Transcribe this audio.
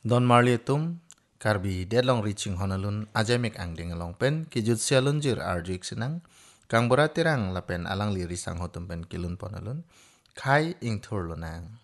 Don Marley karbi deadlong reaching honalun ajamek angding along pen kijut sialun jir arjuik sinang kang boratirang lapen alang liri sang hotum pen kilun ponalun kai ing thur lunang.